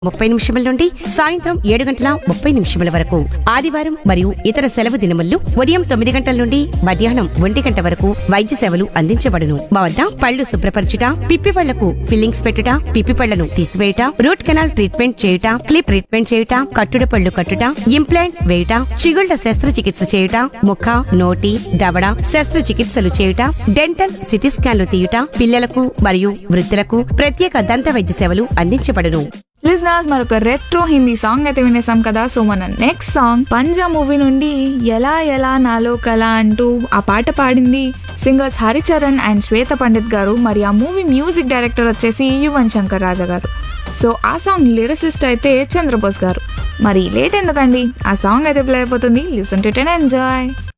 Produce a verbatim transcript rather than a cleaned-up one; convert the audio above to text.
ముప్పై నిమిషముల నుండి సాయంత్రం ఏడు గంటల ముప్పై నిమిషముల వరకు. ఆదివారం మరియు ఇతర సెలవు దినముల్లో ఉదయం తొమ్మిది గంటల నుండి మధ్యాహ్నం ఒంటి గంట వరకు వైద్య సేవలు అందించబడును. మా వద్ద పళ్ళు శుభ్రపరచుట, పిప్పి పళ్లకు ఫిల్లింగ్స్ పెట్టుట, పిప్పి పళ్లను తీసివేయుట, రూట్ కెనాల్ ట్రీట్మెంట్ చేయుట, క్లిప్ ట్రీట్మెంట్ చేయుట, కట్టుడు పళ్ళు కట్టుట, ఇంప్లాంట్ వేయుట, చిగుళ్ల శస్త్రచికిత్స చేయుట, ముఖ, నోటి, దవడ శస్త్రచికిత్సలు చేయుట, డెంటల్ సిటీ స్కాన్లు తీయుట, పిల్లలకు మరియు వృద్ధులకు ప్రత్యేక దంత వైద్య సేవలు అందించబడును. లిజనర్స్, మరొక రెట్రో హిందీ సాంగ్ అయితే వినేసాం కదా. సో మన నెక్స్ట్ సాంగ్ పంజా మూవీ నుండి ఎలా ఎలా నాలో కళ అంటూ ఆ పాట పాడింది సింగర్స్ హరిచరణ్ అండ్ శ్వేత పండిత్ గారు. మరి ఆ మూవీ మ్యూజిక్ డైరెక్టర్ వచ్చేసి యువన్ శంకర్ రాజా గారు. సో ఆ సాంగ్ లిరిసిస్ట్ అయితే చంద్రబోస్ గారు. మరి లేట్ ఎందుకండి, ఆ సాంగ్ అయితే ప్లే అయిపోతుంది. Listen to it and enjoy.